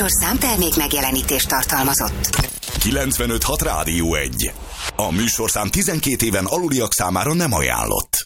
műsorszám termék megjelenítést tartalmazott. 95.6 Rádió 1. A műsorszám 12 éven aluliak számára nem ajánlott.